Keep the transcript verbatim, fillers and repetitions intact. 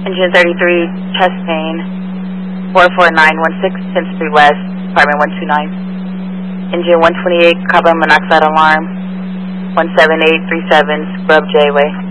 Engine thirty-three, chest pain, four four nine one six, tenth Street West, apartment one two nine. Engine one twenty-eight, carbon monoxide alarm, one seven eight three seven, Scrub J-Way.